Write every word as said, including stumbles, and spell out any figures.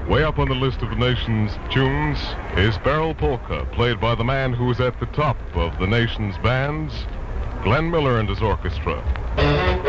Way up on the list of the nation's tunes is Barrel Polka, played by the man who is at the top of the nation's bands, Glenn Miller and his orchestra.